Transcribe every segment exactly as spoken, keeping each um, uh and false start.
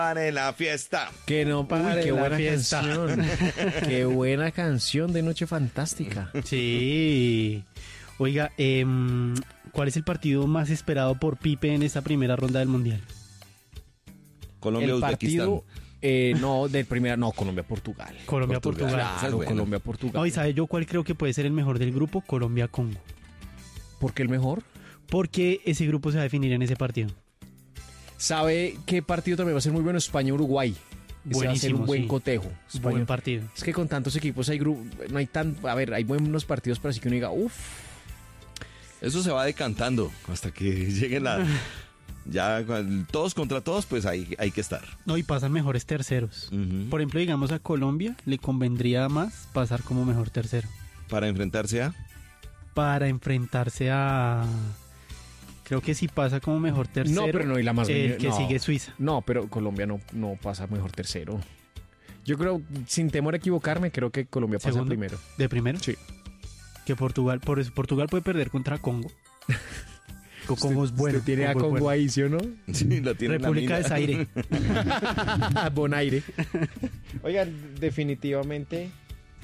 Pare la fiesta. Que no pare Uy, qué la buena fiesta. canción. Qué buena canción de Noche Fantástica. Sí. Oiga, eh, ¿cuál es el partido más esperado por Pipe en esta primera ronda del Mundial? Colombia, El Uzbekistán. partido, eh, no, del primera, no, Colombia-Portugal. Colombia-Portugal. Portugal. Claro, bueno. Colombia-Portugal. No, ¿y sabe yo cuál creo que puede ser el mejor del grupo? Colombia-Congo. ¿Por qué el mejor? Porque ese grupo se va a definir en ese partido. ¿Sabe qué partido también va a ser muy bueno? España-Uruguay. Ese va a ser un Buenísimo, buen sí. cotejo. España- Buen partido. Es que con tantos equipos hay gru- no hay tan, a ver, hay buenos partidos para así que uno diga, uff, Eso se va decantando hasta que lleguen la... Ya cuando- todos contra todos, pues ahí hay que estar. No, y pasan mejores terceros. Ujú. Por ejemplo, digamos a Colombia le convendría más pasar como mejor tercero Para enfrentarse a... para enfrentarse a... Creo que si pasa como mejor tercero, no, pero no, y la más el que no. sigue es Suiza. No, pero Colombia no, no pasa mejor tercero. Yo creo, sin temor a equivocarme, creo que Colombia pasa Segundo. primero. ¿De primero? Sí. Que Portugal, por eso Portugal puede perder contra Congo. Co- Congo es bueno. Usted tiene a Congo es Congo bueno. ahí, ¿sí o no? Sí, la tiene en la República de mina. Zaire. Bonaire. Oigan, definitivamente.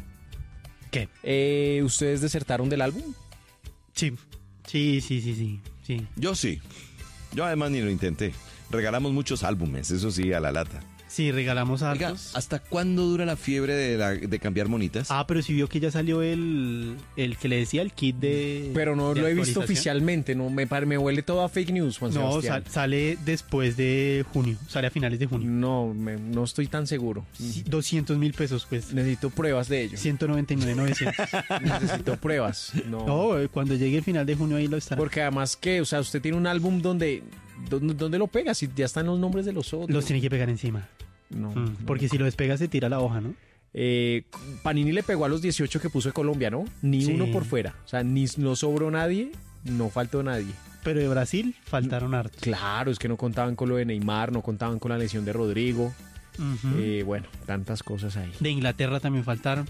¿Qué? Eh, ¿Ustedes desertaron del álbum? Sí. Sí, sí, sí, sí. sí. Yo sí. Yo además ni lo intenté. Regalamos muchos álbumes, eso sí, a la lata. Sí, regalamos Oiga, hartos. ¿hasta cuándo dura la fiebre de, la- de cambiar monitas? Ah, pero si vio que ya salió el, el que le decía el kit de. Pero no de lo he visto actualización. oficialmente, no me, pare- me huele todo a fake news, Juan No, Sebastián. sal- sale después de junio. Sale a finales de junio. No, me- no estoy tan seguro. Sí, doscientos mil pesos, pues. Necesito pruebas de ello. ciento noventa y nueve mil novecientos. Necesito pruebas. No. No, eh, cuando llegue el final de junio ahí lo estará. Porque además que, o sea, usted tiene un álbum donde, donde, donde lo pega, si ya están los nombres de los otros. Los tiene que pegar encima. No, Mm, no. porque si lo despega se tira la hoja, ¿no? Eh, Panini le pegó a los dieciocho que puso de Colombia, ¿no? Ni Sí. uno por fuera. O sea, ni no sobró nadie, no faltó nadie. Pero de Brasil faltaron hartos. Claro, es que no contaban con lo de Neymar, no contaban con la lesión de Rodrigo. Ujú. Eh, bueno, tantas cosas ahí. De Inglaterra también faltaron.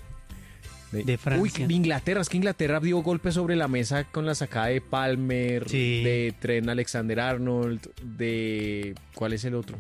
de Francia. Uy, Inglaterra, es que Inglaterra dio golpes sobre la mesa con la sacada de Palmer, Sí. de Trent Alexander-Arnold, de... ¿Cuál es el otro?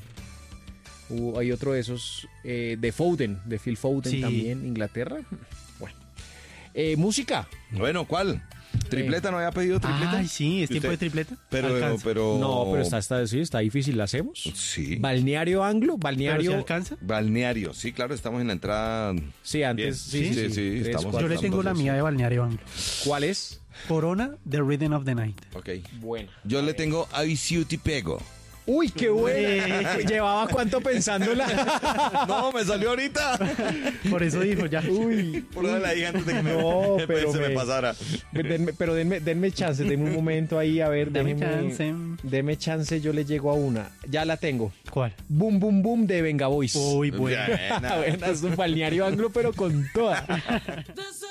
Hubo- hay otro de esos, eh, de Foden, de Phil Foden Sí. también, Inglaterra. Bueno. Eh, música. Bueno, ¿cuál? ¿Tripleta? ¿No había pedido tripleta? Ay, sí, es tiempo Usted- de tripleta. Pero, Alcanza. pero... No, pero está, está, sí, está difícil, ¿la hacemos? Sí. Balneario Anglo, ¿Pero Balneario... se alcanza? Balneario, sí, claro, estamos en la entrada. Sí, antes, Bien. sí, sí, Sí, sí, sí, Tres, estamos- cuatro. Yo le tengo la entonces, mía sí. de Balneario Anglo. ¿Cuál es? Corona, The Rhythm of the Night. Ok. Bueno. Yo le tengo Aviciu Te Pego. Uy, qué buena. Llevaba cuánto pensándola. No, me salió ahorita. Por eso dijo ya. Uy, Por eso la dije antes de que me, No, pero se me me- pasara. denme- pero denme, denme chance, denme un momento ahí, a ver, Dame déjeme- chance. Deme chance, yo le llego a una. Ya la tengo. ¿Cuál? Boom, boom, boom de Venga Boys. Uy, bueno. Buena. Buena, es un balneario anglo, pero con toda.